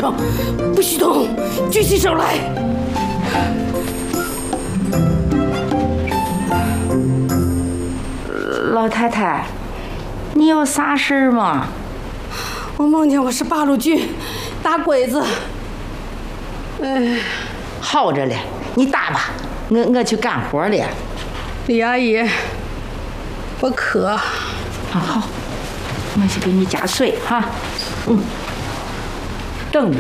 着，不许动，举起手来。 老太太，你有啥事儿吗？ 我梦见我是八路军打鬼子。 好着嘞，你打吧，我去干活了。 李阿姨，我渴。 好，我去给你加水哈。等着。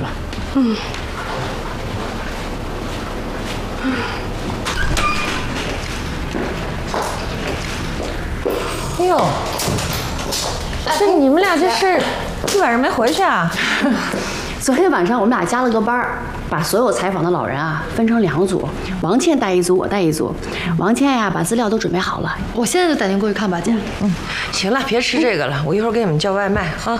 哎呦，你们俩这是一晚上没回去啊？ 昨天晚上我们俩加了个班儿，把所有采访的老人啊分成2组，王倩带一组，我带一组。王倩呀，把资料都准备好了，我现在就打电过去看吧，姐。 行了，别吃这个了，我一会儿给你们叫外卖啊。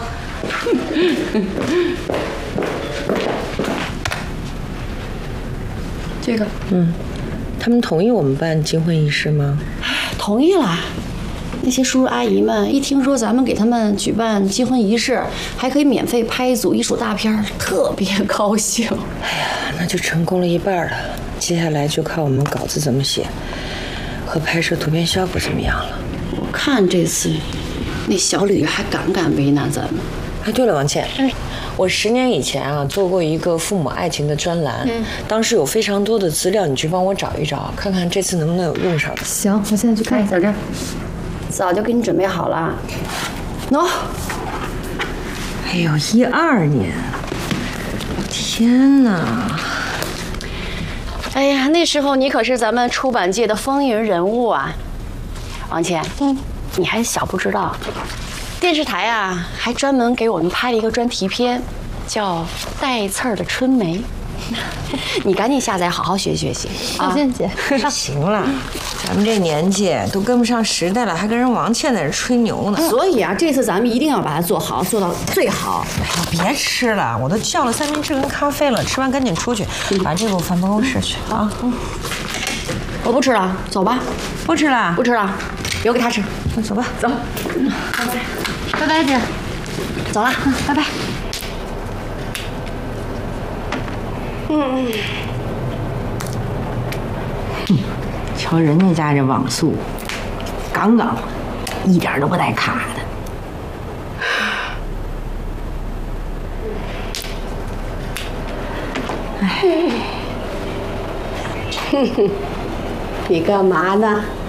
这个， 他们同意我们办金婚仪式吗？ 同意了。那些叔叔阿姨们一听说咱们给他们举办金婚仪式，还可以免费拍一组艺术大片，特别高兴。 哎呀，那就成功了一半了。接下来就看我们稿子怎么写，和拍摄图片效果怎么样了。 我看这次那小李还敢不敢为难咱们？ 哎，对了，王倩，我10年以前啊做过一个父母爱情的专栏，当时有非常多的资料，你去帮我找一找，看看这次能不能有用上的。 行，我现在去看。小郑，早就给你准备好了。喏， 哎呦，12年，天哪！ 哎呀，那时候你可是咱们出版界的风云人物啊，王倩。你还小不知道，电视台啊还专门给我们拍了一个专题片，叫《带刺儿的春梅》。你赶紧下载，好好学习学习。 小倩姐， 行了，咱们这年纪都跟不上时代了，还跟人王倩在这吹牛呢。 所以啊，这次咱们一定要把它做好，做到最好。 哎呀，别吃了，我都叫了3明治跟咖啡了，吃完赶紧出去，把这个我放办公室去啊。 我不吃了，走吧。 不吃了， 不吃了，留给他吃。 那走吧，走。 拜拜，拜拜，姐。走了，拜拜。 瞧人家家这网速，刚刚一点都不带卡的。 你干嘛呢？